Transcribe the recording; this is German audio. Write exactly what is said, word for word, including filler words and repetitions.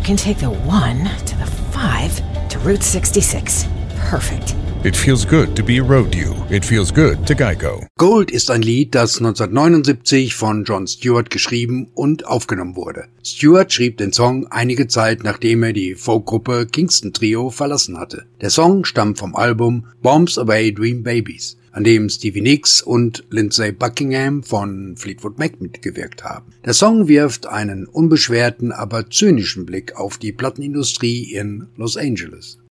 can take the one to the five to Route sixty-six. Perfect. It feels good to be around you. It feels good to Geico. Gold ist ein Lied, das neunzehnhundertneunundsiebzig von Jon Stewart geschrieben und aufgenommen wurde. Stewart schrieb den Song einige Zeit, nachdem er die Folkgruppe Kingston Trio verlassen hatte. Der Song stammt vom Album Bombs Away Dream Babies, an dem Stevie Nicks und Lindsey Buckingham von Fleetwood Mac mitgewirkt haben. Der Song wirft einen unbeschwerten, aber zynischen Blick auf die Plattenindustrie in Los Angeles.